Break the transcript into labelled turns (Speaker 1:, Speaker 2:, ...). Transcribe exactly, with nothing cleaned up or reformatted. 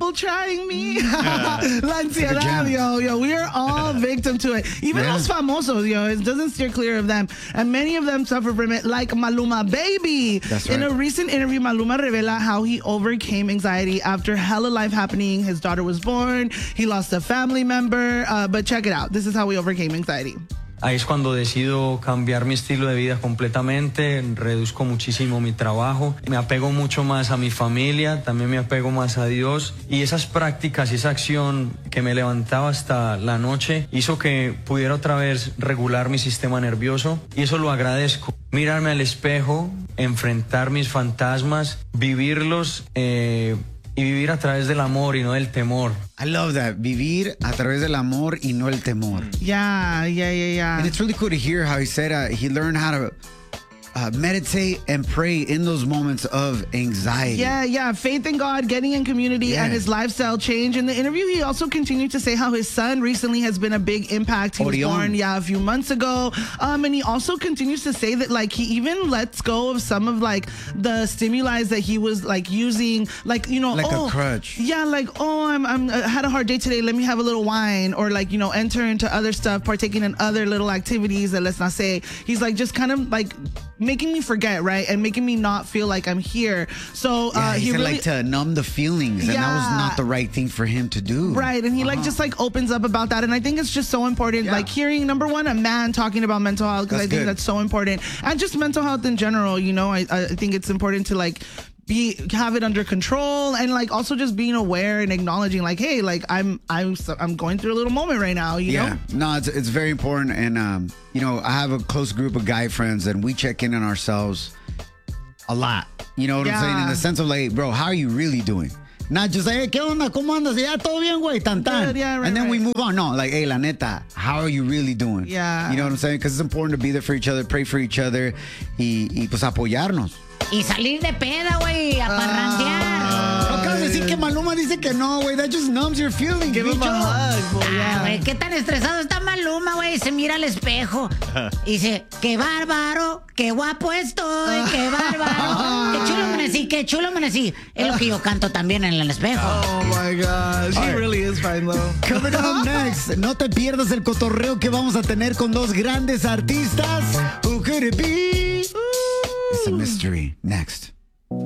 Speaker 1: double trying me? La ansiedad, yo, yo. We are all victim to it. Even
Speaker 2: yeah.
Speaker 1: los famosos, yo. It doesn't steer clear of them. And many of them suffer from it, like Maluma Baby.
Speaker 2: That's right.
Speaker 1: In a recent interview, Maluma revela how he overcame anxiety after hella life happening. His daughter was born. He lost a family member. Uh, but check it out. This is how he overcame anxiety.
Speaker 3: Ahí es cuando decido cambiar mi estilo de vida completamente, reduzco muchísimo mi trabajo, me apego mucho más a mi familia, también me apego más a Dios, y esas prácticas y esa acción que me levantaba hasta la noche hizo que pudiera otra vez regular mi sistema nervioso, y eso lo agradezco. Mirarme al espejo, enfrentar mis fantasmas, vivirlos eh, y vivir a través del amor y no del temor.
Speaker 2: I love that. Vivir a través del amor y no el temor.
Speaker 1: Yeah, yeah, yeah, yeah.
Speaker 2: And it's really cool to hear how he said uh, he learned how to uh, meditate and pray in those moments of anxiety.
Speaker 1: Yeah, yeah. Faith in God, getting in community,
Speaker 2: yeah.
Speaker 1: and his lifestyle change. In the interview, he also continued to say how his son recently has been a big impact. He
Speaker 2: Orion.
Speaker 1: was born, yeah, a few months ago. Um, and he also continues to say that, like, he even lets go of some of, like, the stimuli that he was, like, using, like, you know,
Speaker 2: like
Speaker 1: oh,
Speaker 2: a crutch.
Speaker 1: Yeah, like, oh, I'm, I'm I had a hard day today. Let me have a little wine, or like, you know, enter into other stuff, partaking in other little activities that let's not say. He's like just kind of like making me forget, right, and making me not feel like I'm here. So
Speaker 2: yeah,
Speaker 1: uh,
Speaker 2: he,
Speaker 1: he
Speaker 2: said
Speaker 1: really,
Speaker 2: like to numb the feelings, and
Speaker 1: yeah.
Speaker 2: that was not the right thing for him to do.
Speaker 1: Right, and he
Speaker 2: uh-huh.
Speaker 1: like just like opens up about that, and I think it's just so important.
Speaker 2: Yeah.
Speaker 1: Like hearing number one, a man talking about mental health, because I think
Speaker 2: good.
Speaker 1: that's so important, and just mental health in general. You know, I I think it's important to like. Be have it under control, and like also just being aware and acknowledging like, hey, like I'm I'm I'm going through a little moment right now, you
Speaker 2: yeah.
Speaker 1: know?
Speaker 2: No, it's it's very important, and um, you know, I have a close group of guy friends, and we check in on ourselves a lot. You know what
Speaker 1: yeah.
Speaker 2: I'm saying? In the sense of like, bro, how are you really doing? Not just like, hey, ¿qué onda? ¿Cómo andas? Ya todo bien, güey, tan tan.
Speaker 1: Good, yeah, right,
Speaker 2: and then
Speaker 1: right.
Speaker 2: we move on. No, like, hey, la neta, how are you really doing?
Speaker 1: Yeah.
Speaker 2: You know what I'm saying? Because it's important to be there for each other, pray for each other, y, y pues apoyarnos.
Speaker 4: Y salir de peda, güey, a parrandear.
Speaker 2: No acabas de decir que Maluma dice que no, güey. That just numbs your feelings,
Speaker 1: Give him
Speaker 2: bicho.
Speaker 1: a hug, boy,
Speaker 4: Ah,
Speaker 1: yeah.
Speaker 4: güey, qué tan estresado está Maluma, güey. Se mira al espejo y dice, qué bárbaro, qué guapo estoy, qué bárbaro. Qué chulo amanecí, qué chulo amanecí. Es lo que yo canto también en el espejo.
Speaker 1: Oh my gosh, he really is fine though.
Speaker 2: Coming up next, no te pierdas el cotorreo que vamos a tener con dos grandes artistas. Who could it be? It's a mystery. Next.